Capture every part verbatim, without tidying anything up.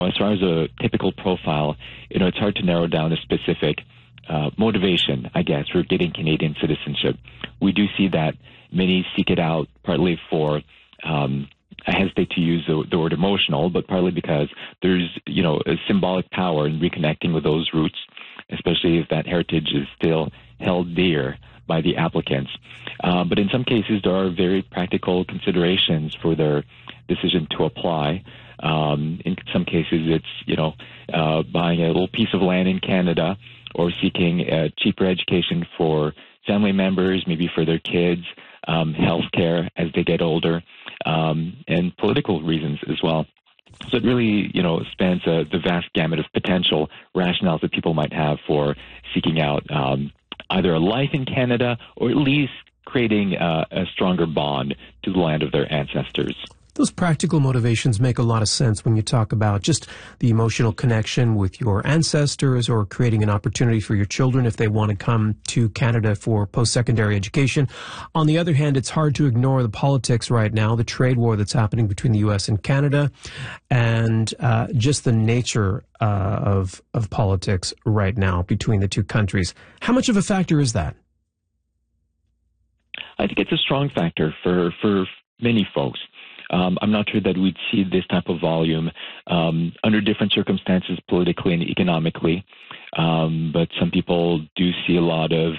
As far as a typical profile, you know, it's hard to narrow down a specific uh, motivation, I guess, for getting Canadian citizenship. We do see that many seek it out partly for, um, I hesitate to use the, the word emotional, but partly because there's, you know, a symbolic power in reconnecting with those roots, especially if that heritage is still held dear by the applicants. Um, but in some cases, there are very practical considerations for their decision to apply. Um, in some cases, it's, you know, uh, buying a little piece of land in Canada or seeking a cheaper education for family members, maybe for their kids, um, health care as they get older, um, and political reasons as well. So it really, you know, spans uh, the vast gamut of potential rationales that people might have for seeking out um, either a life in Canada or at least creating uh, a stronger bond to the land of their ancestors. Those practical motivations make a lot of sense when you talk about just the emotional connection with your ancestors or creating an opportunity for your children if they want to come to Canada for post-secondary education. On the other hand, it's hard to ignore the politics right now, the trade war that's happening between the U S and Canada, and uh, just the nature uh, of, of politics right now between the two countries. How much of a factor is that? I think it's a strong factor for, for many folks. Um, I'm not sure that we'd see this type of volume um, under different circumstances politically and economically, um, but some people do see a lot of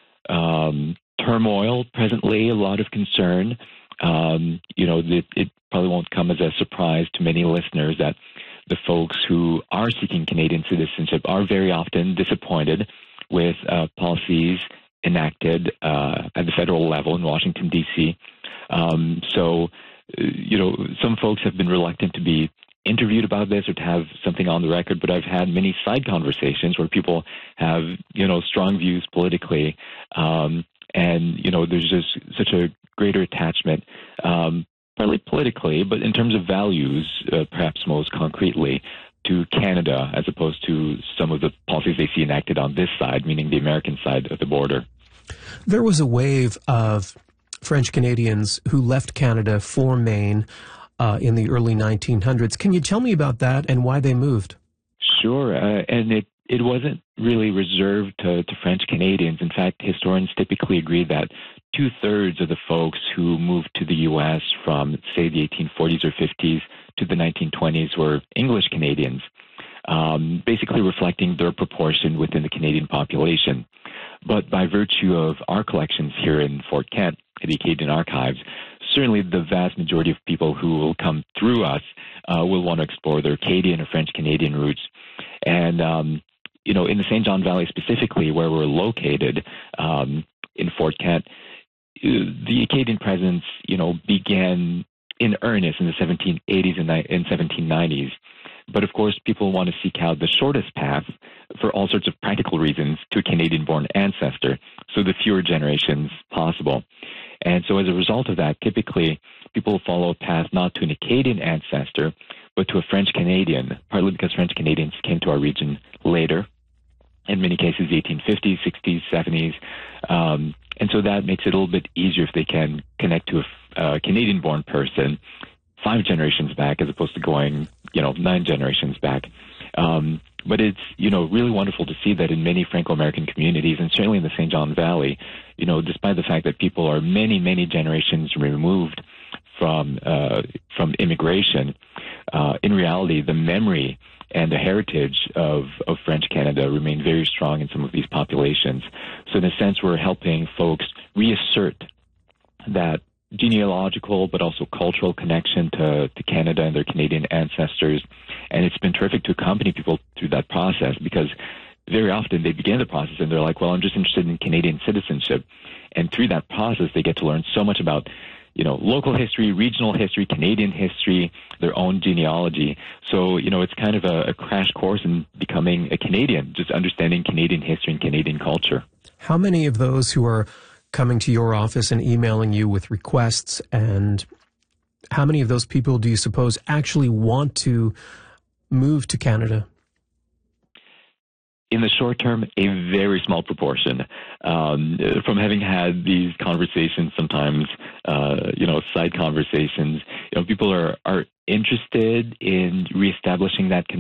um, turmoil presently, a lot of concern. Um, you know, it, it probably won't come as a surprise to many listeners that the folks who are seeking Canadian citizenship are very often disappointed with uh, policies enacted uh, at the federal level in Washington, D C Um, so, you know, some folks have been reluctant to be interviewed about this or to have something on the record, but I've had many side conversations where people have, you know, strong views politically, um, and, you know, there's just such a greater attachment, um, partly politically, but in terms of values, uh, perhaps most concretely, to Canada as opposed to some of the policies they see enacted on this side, meaning the American side of the border. There was a wave of French Canadians who left Canada for Maine uh, in the early nineteen hundreds. Can you tell me about that and why they moved? Sure, uh, and it, it wasn't really reserved to, to French Canadians. In fact, historians typically agree that two-thirds of the folks who moved to the U S from, say, the eighteen forties or fifties to the nineteen twenties were English Canadians, um, basically reflecting their proportion within the Canadian population. But by virtue of our collections here in Fort Kent, at the Acadian Archives, certainly the vast majority of people who will come through us uh, will want to explore their Acadian or French-Canadian roots. And, um, you know, in the Saint John Valley specifically, where we're located um, in Fort Kent, the Acadian presence, you know, began in earnest in the seventeen eighties and, and seventeen nineties. But of course, people want to seek out the shortest path for all sorts of practical reasons to a Canadian-born ancestor, so the fewer generations possible. And so as a result of that, typically people follow a path not to an Acadian ancestor, but to a French-Canadian, partly because French-Canadians came to our region later, in many cases the eighteen fifties, sixties, seventies. Um, and so that makes it a little bit easier if they can connect to a uh, Canadian-born person five generations back as opposed to going, you know, nine generations back. Um, but it's, you know, really wonderful to see that in many Franco-American communities, and certainly in the Saint John Valley, you know, despite the fact that people are many, many generations removed from uh, from immigration, uh, in reality, the memory and the heritage of, of French Canada remain very strong in some of these populations. So in a sense, we're helping folks reassert that genealogical but also cultural connection to, to Canada and their Canadian ancestors. And it's been terrific to accompany people through that process, because very often they begin the process and they're like, well, I'm just interested in Canadian citizenship. And through that process, they get to learn so much about, you know, local history, regional history, Canadian history, their own genealogy. So, you know, it's kind of a, a crash course in becoming a Canadian, just understanding Canadian history and Canadian culture. How many of those who are coming to your office and emailing you with requests, and how many of those people do you suppose actually want to move to Canada? in the short term, a very small proportion. Um, from having had these conversations, sometimes, uh, you know, side conversations, you know, people are, are interested in reestablishing that connection.